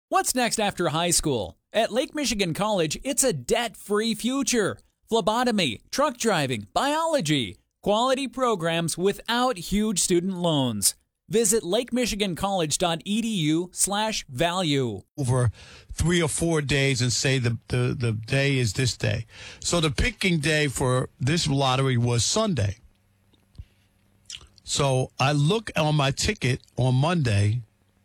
What's next after high school? At Lake Michigan College, it's a debt-free future. Phlebotomy, truck driving, biology, quality programs without huge student loans. Visit lakemichigancollege.edu/value. Over 3 or 4 days and say the day is this day. So the picking day for this lottery was Sunday. So I look on my ticket on Monday,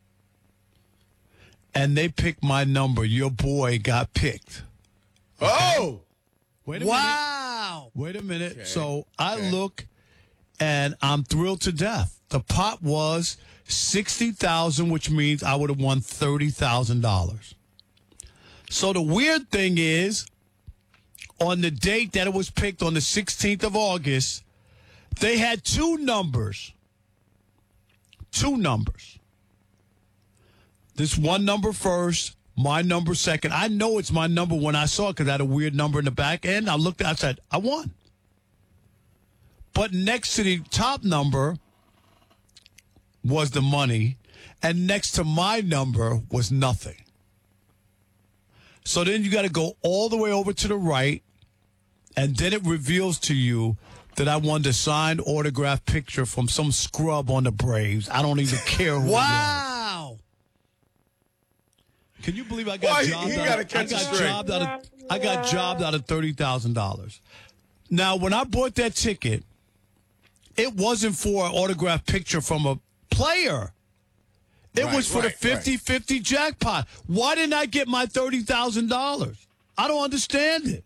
and they picked my number. Your boy got picked. Okay? Oh! Wait a minute. Wait a minute. Okay. So I look, and I'm thrilled to death. The pot was $60,000, which means I would have won $30,000. So the weird thing is, on the date that it was picked, on the 16th of August, they had two numbers. Two numbers. This one number first, my number second. I know it's my number when I saw it because I had a weird number in the back end. I looked, I said, I won. But next to the top number was the money, and next to my number was nothing. So then you got to go all the way over to the right, and then it reveals to you that I won the signed autograph picture from some scrub on the Braves. I don't even care who it was. Can you believe I got jobbed out of $30,000? Now, when I bought that ticket, it wasn't for an autograph picture from a player. It was for the 50-50 jackpot. Why didn't I get my $30,000? I don't understand it.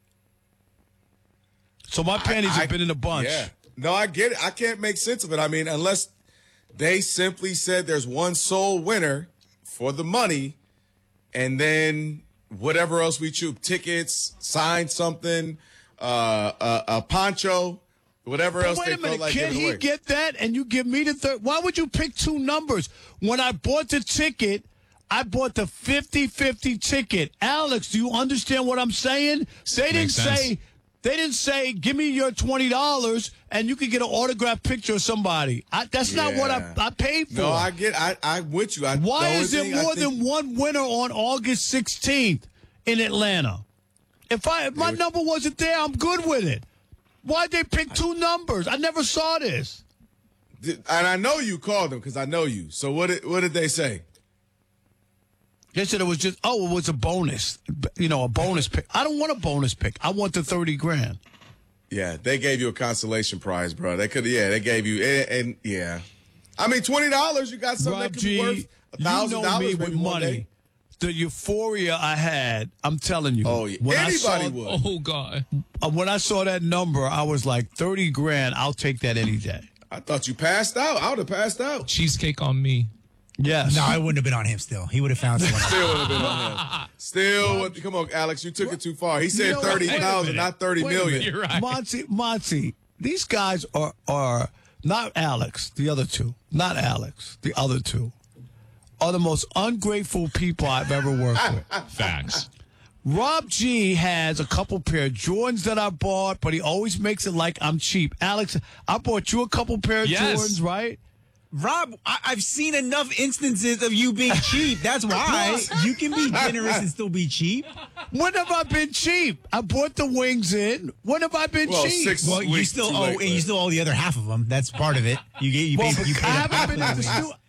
So my panties have been in a bunch. Yeah. No, I get it. I can't make sense of it. I mean, unless they simply said there's one sole winner for the money, and then whatever else we choose, tickets, sign something, a poncho, whatever else they felt like giving away. Can he get that and you give me the third? Why would you pick two numbers? When I bought the ticket, I bought the 50-50 ticket. Alex, do you understand what I'm saying? They didn't say, give me your $20 and you can get an autographed picture of somebody. That's not what I paid for. No, I get I'm with you. Why is there more than one winner on August 16th in Atlanta? If my number wasn't there, I'm good with it. Why'd they pick two numbers? I never saw this. And I know you called them because I know you. So what did they say? They said it was just, it was a bonus. A bonus pick. I don't want a bonus pick. I want the $30,000. Yeah, they gave you a consolation prize, bro. They gave you, and I mean, $20, you got something that could be worth $1,000 with money. The euphoria I had, I'm telling you. Oh, yeah. Anybody would. Oh, God. When I saw that number, I was like, $30,000, I'll take that any day. I thought you passed out. I would have passed out. Cheesecake on me. Yes. No, I wouldn't have been on him still. He would have found someone else. Still would have been on him. Come on, Alex, you took it too far. He said 30,000, not 30 million. You're right. Monty, these guys are not Alex, the other two. Not Alex, the other two. Are the most ungrateful people I've ever worked with. Facts. Rob G has a couple pair of Jordans that I bought, but he always makes it like I'm cheap. Alex, I bought you a couple pair of Jordans, right? Rob, I've seen enough instances of you being cheap. That's why you can be generous and still be cheap. When have I been cheap? I bought the wings in. When have I been cheap? You still owe the other half of them. That's part of it. You paid I haven't been at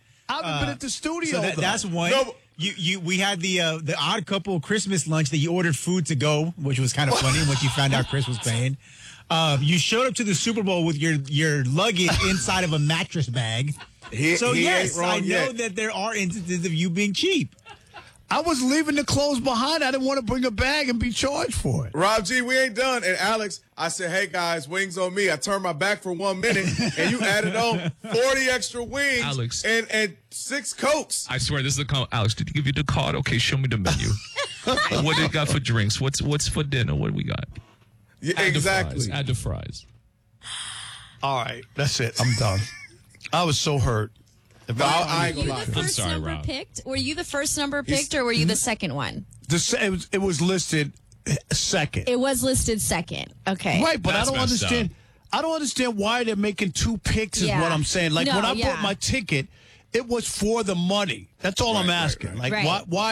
the studio. So that's one. No, we had the Odd Couple Christmas lunch that you ordered food to go, which was kind of funny once you found out Chris was paying. You showed up to the Super Bowl with your luggage inside of a mattress bag. Yes, I know that there are instances of you being cheap. I was leaving the clothes behind. I didn't want to bring a bag and be charged for it. Rob G, we ain't done. And Alex, I said, hey, guys, wings on me. I turned my back for 1 minute, and you added on 40 extra wings Alex. and 6 Cokes. I swear, this is a call. Alex, did he give you the card? Okay, show me the menu. What do you got for drinks? What's for dinner? What do we got? Yeah, exactly. Add the fries. All right, that's it. I'm done. I was so hurt. I ain't gonna lie. Were you the first number picked? Were you the first number picked, or were you the second one? It was listed second. It was listed second. Okay. Right, but That's I don't understand. I don't understand why they're making two picks. Is what I'm saying. Like when I bought my ticket, it was for the money. That's all I'm asking. Like why?